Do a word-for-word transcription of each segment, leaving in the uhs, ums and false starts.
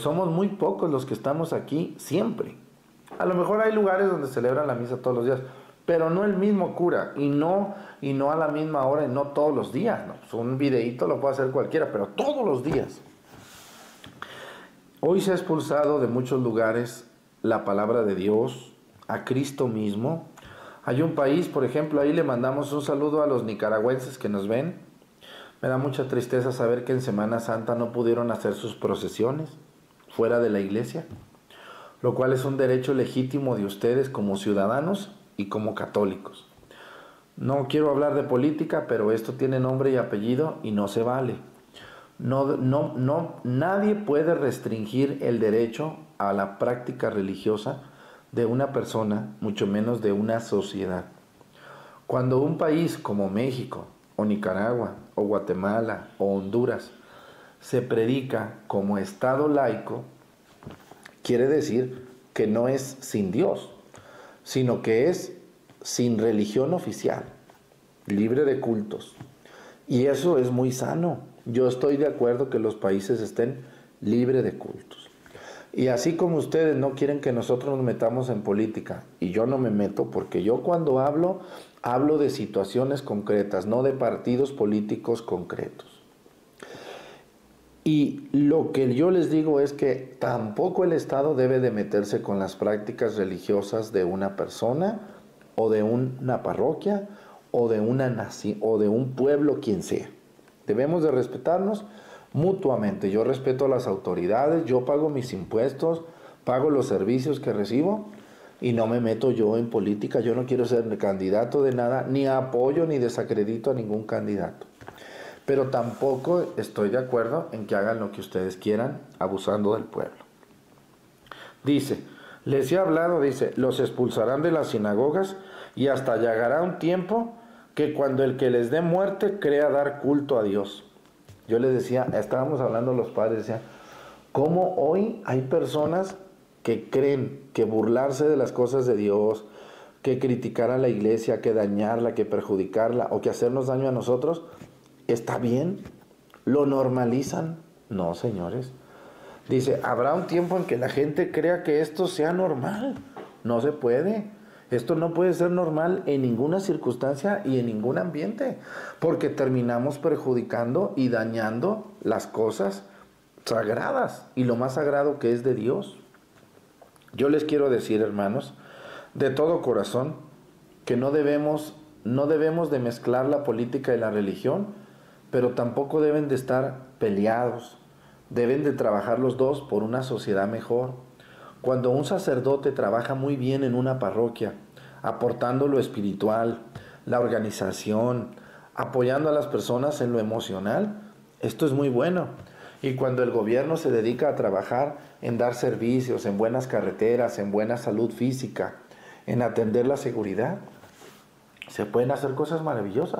somos muy pocos los que estamos aquí siempre. A lo mejor hay lugares donde celebran la misa todos los días, pero no el mismo cura, y no, y no a la misma hora, y no todos los días, ¿no? Pues un videíto lo puede hacer cualquiera, pero todos los días. Hoy se ha expulsado de muchos lugares la palabra de Dios, a Cristo mismo. Hay un país, por ejemplo, ahí le mandamos un saludo a los nicaragüenses que nos ven. Me da mucha tristeza saber que en Semana Santa no pudieron hacer sus procesiones fuera de la iglesia, lo cual es un derecho legítimo de ustedes como ciudadanos y como católicos. No quiero hablar de política, pero esto tiene nombre y apellido y no se vale. No, no, no, nadie puede restringir el derecho a la práctica religiosa de una persona, mucho menos de una sociedad. Cuando un país como México, o Nicaragua, o Guatemala, o Honduras, se predica como Estado laico, quiere decir que no es sin Dios, sino que es sin religión oficial, libre de cultos. Y eso es muy sano. Yo estoy de acuerdo que los países estén libres de cultos. Y así como ustedes no quieren que nosotros nos metamos en política, y yo no me meto, porque yo cuando hablo, hablo de situaciones concretas, no de partidos políticos concretos. Y lo que yo les digo es que tampoco el Estado debe de meterse con las prácticas religiosas de una persona, o de una parroquia, o de una nación, o de un pueblo, quien sea. Debemos de respetarnos mutuamente. Yo respeto a las autoridades, yo pago mis impuestos, pago los servicios que recibo y no me meto yo en política. Yo no quiero ser candidato de nada, ni apoyo ni desacredito a ningún candidato. Pero tampoco estoy de acuerdo en que hagan lo que ustedes quieran, abusando del pueblo. Dice, les he hablado, dice, los expulsarán de las sinagogas y hasta llegará un tiempo que cuando el que les dé muerte crea dar culto a Dios. Yo les decía, estábamos hablando los padres, decía, ¿cómo hoy hay personas que creen que burlarse de las cosas de Dios, que criticar a la iglesia, que dañarla, que perjudicarla o que hacernos daño a nosotros, está bien? ¿Lo normalizan? No, señores. Dice, habrá un tiempo en que la gente crea que esto sea normal. No se puede. Esto no puede ser normal en ninguna circunstancia y en ningún ambiente, porque terminamos perjudicando y dañando las cosas sagradas y lo más sagrado que es de Dios. Yo les quiero decir, hermanos, de todo corazón, que no debemos, no debemos de mezclar la política y la religión, pero tampoco deben de estar peleados. Deben de trabajar los dos por una sociedad mejor. Cuando un sacerdote trabaja muy bien en una parroquia, aportando lo espiritual, la organización, apoyando a las personas en lo emocional, esto es muy bueno. Y cuando el gobierno se dedica a trabajar en dar servicios, en buenas carreteras, en buena salud física, en atender la seguridad, se pueden hacer cosas maravillosas.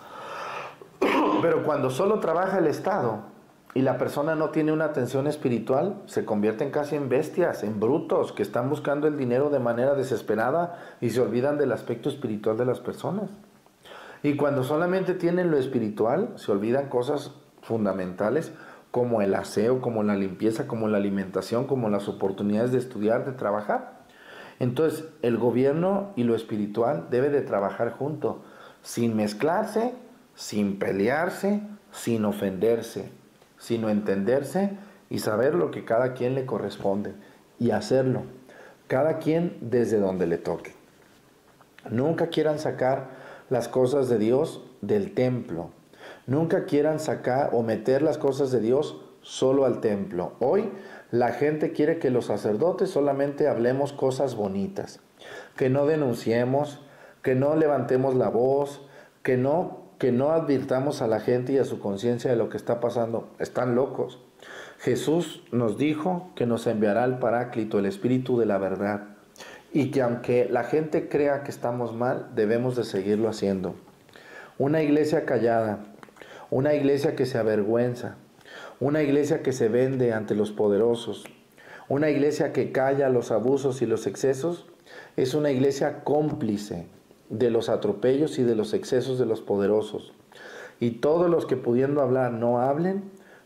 Pero cuando solo trabaja el Estado y la persona no tiene una atención espiritual, se convierten casi en bestias, en brutos, que están buscando el dinero de manera desesperada y se olvidan del aspecto espiritual de las personas. Y cuando solamente tienen lo espiritual, se olvidan cosas fundamentales como el aseo, como la limpieza, como la alimentación, como las oportunidades de estudiar, de trabajar. Entonces, el gobierno y lo espiritual debe de trabajar juntos, sin mezclarse, sin pelearse, sin ofenderse, sino entenderse y saber lo que cada quien le corresponde y hacerlo, cada quien desde donde le toque. Nunca quieran sacar las cosas de Dios del templo. Nunca quieran sacar o meter las cosas de Dios solo al templo. Hoy la gente quiere que los sacerdotes solamente hablemos cosas bonitas, que no denunciemos, que no levantemos la voz, que no, que no advirtamos a la gente y a su conciencia de lo que está pasando. Están locos. Jesús nos dijo que nos enviará el Paráclito, el Espíritu de la verdad, y que aunque la gente crea que estamos mal, debemos de seguirlo haciendo. Una iglesia callada, una iglesia que se avergüenza, una iglesia que se vende ante los poderosos, una iglesia que calla los abusos y los excesos, es una iglesia cómplice de los atropellos y de los excesos de los poderosos. Y todos los que pudiendo hablar no hablen,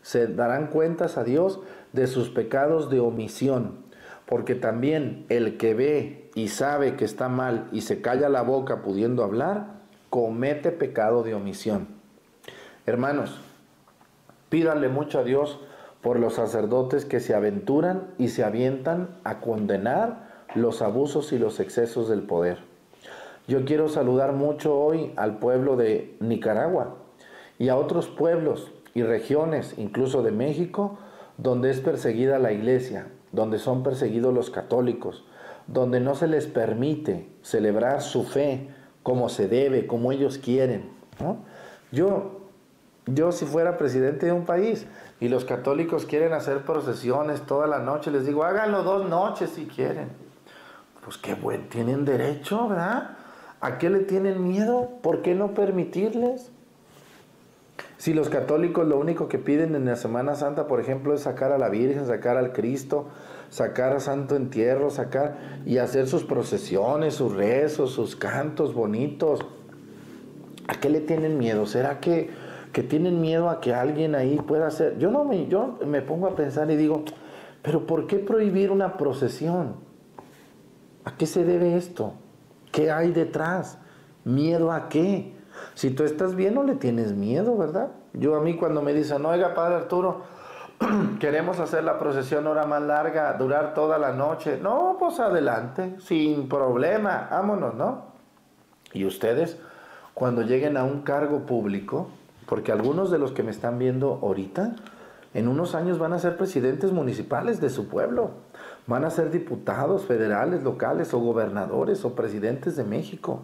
se darán cuentas a Dios de sus pecados de omisión, porque también el que ve y sabe que está mal y se calla la boca pudiendo hablar, comete pecado de omisión. Hermanos, pídanle mucho a Dios por los sacerdotes que se aventuran y se avientan a condenar los abusos y los excesos del poder. Yo quiero saludar mucho hoy al pueblo de Nicaragua y a otros pueblos y regiones, incluso de México, donde es perseguida la iglesia, donde son perseguidos los católicos, donde no se les permite celebrar su fe como se debe, como ellos quieren, ¿no? Yo, yo si fuera presidente de un país y los católicos quieren hacer procesiones toda la noche, les digo, háganlo dos noches si quieren. Pues qué bueno, tienen derecho, ¿verdad? ¿A qué le tienen miedo? ¿Por qué no permitirles? Si los católicos lo único que piden en la Semana Santa, por ejemplo, es sacar a la Virgen, sacar al Cristo, sacar a Santo Entierro, sacar y hacer sus procesiones, sus rezos, sus cantos bonitos, ¿a qué le tienen miedo? ¿Será que, que tienen miedo a que alguien ahí pueda hacer? Yo no me, yo me pongo a pensar y digo, ¿pero por qué prohibir una procesión? ¿A qué se debe esto? ¿Qué hay detrás? ¿Miedo a qué? Si tú estás bien, no le tienes miedo, ¿verdad? Yo a mí cuando me dicen, oiga, Padre Arturo, queremos hacer la procesión hora más larga, durar toda la noche. No, pues adelante, sin problema, vámonos, ¿no? Y ustedes, cuando lleguen a un cargo público, porque algunos de los que me están viendo ahorita, en unos años van a ser presidentes municipales de su pueblo, van a ser diputados federales, locales, o gobernadores, o presidentes de México.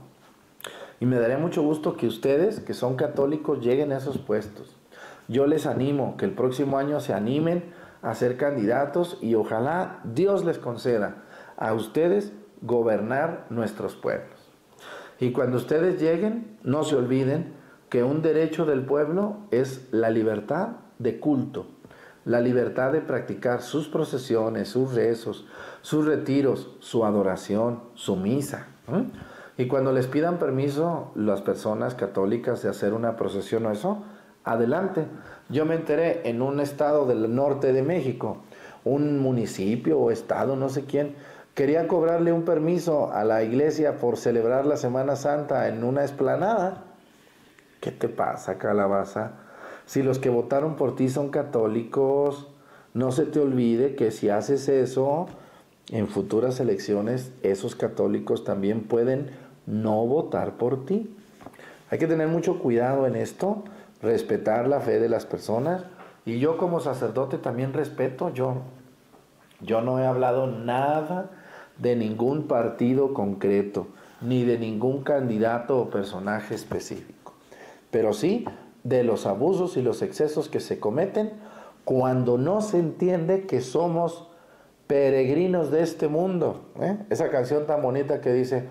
Y me daría mucho gusto que ustedes, que son católicos, lleguen a esos puestos. Yo les animo que el próximo año se animen a ser candidatos y ojalá Dios les conceda a ustedes gobernar nuestros pueblos. Y cuando ustedes lleguen, no se olviden que un derecho del pueblo es la libertad de culto, la libertad de practicar sus procesiones, sus rezos, sus retiros, su adoración, su misa. ¿eh? Y cuando les pidan permiso las personas católicas de hacer una procesión o eso, adelante. Yo me enteré en un estado del norte de México, un municipio o estado, no sé quién, quería cobrarle un permiso a la iglesia por celebrar la Semana Santa en una explanada. ¿Qué te pasa, calabaza? Si los que votaron por ti son católicos, no se te olvide que si haces eso, en futuras elecciones, esos católicos también pueden no votar por ti. Hay que tener mucho cuidado en esto, respetar la fe de las personas. Y yo como sacerdote también respeto, yo, yo no he hablado nada de ningún partido concreto, ni de ningún candidato o personaje específico. Pero sí de los abusos y los excesos que se cometen cuando no se entiende que somos peregrinos de este mundo. ¿eh? Esa canción tan bonita que dice,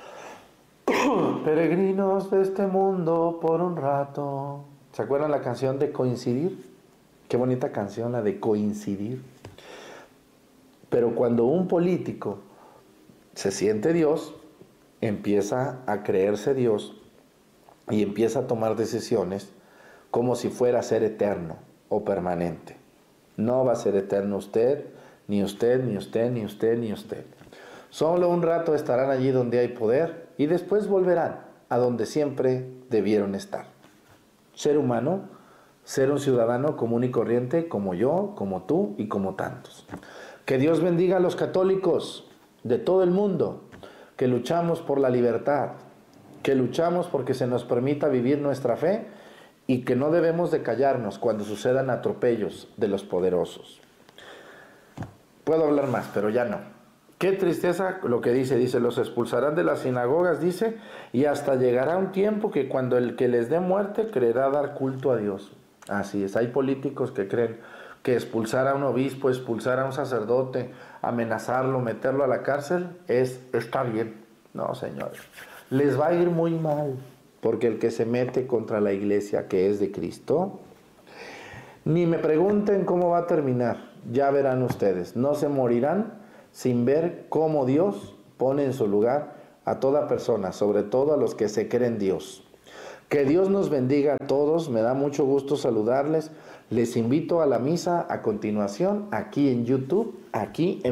peregrinos de este mundo por un rato. ¿Se acuerdan la canción de Coincidir? Qué bonita canción la de Coincidir. Pero cuando un político se siente Dios, empieza a creerse Dios y empieza a tomar decisiones como si fuera a ser eterno o permanente. No va a ser eterno usted, ni usted, ni usted, ni usted, ni usted. Solo un rato estarán allí donde hay poder y después volverán a donde siempre debieron estar. Ser humano, ser un ciudadano común y corriente como yo, como tú y como tantos. Que Dios bendiga a los católicos de todo el mundo, que luchamos por la libertad, que luchamos porque se nos permita vivir nuestra fe y que no debemos de callarnos cuando sucedan atropellos de los poderosos. Puedo hablar más, pero ya no. Qué tristeza lo que dice, dice, los expulsarán de las sinagogas, dice, y hasta llegará un tiempo que cuando el que les dé muerte creerá dar culto a Dios. Así es, hay políticos que creen que expulsar a un obispo, expulsar a un sacerdote, amenazarlo, meterlo a la cárcel, es, está bien. No, señores, les va a ir muy mal, porque el que se mete contra la iglesia que es de Cristo, ni me pregunten cómo va a terminar, ya verán ustedes, no se morirán sin ver cómo Dios pone en su lugar a toda persona, sobre todo a los que se creen Dios. Que Dios nos bendiga a todos, me da mucho gusto saludarles. Les invito a la misa a continuación aquí en YouTube, aquí en